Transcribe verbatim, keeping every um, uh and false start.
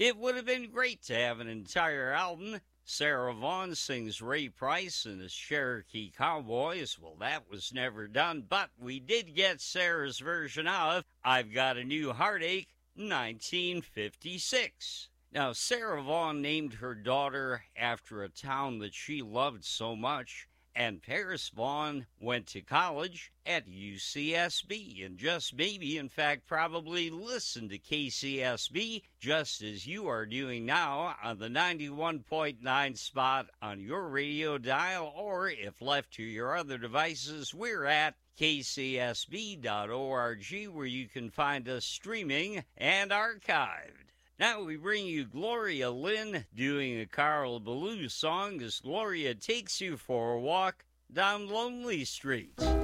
It would have been great to have an entire album. Sarah Vaughan sings Ray Price and the Cherokee Cowboys. Well, that was never done, but we did get Sarah's version of I've Got a New Heartache, nineteen fifty-six. Now, Sarah Vaughan named her daughter after a town that she loved so much, and Paris Vaughan went to college at U C S B, and just maybe, in fact, probably listened to K C S B just as you are doing now on the ninety-one point nine spot on your radio dial, or if left to your other devices, we're at K C S B dot org, where you can find us streaming and archived. Now we bring you Gloria Lynn doing a Carl Ballou song as Gloria takes you for a walk down Lonely Street.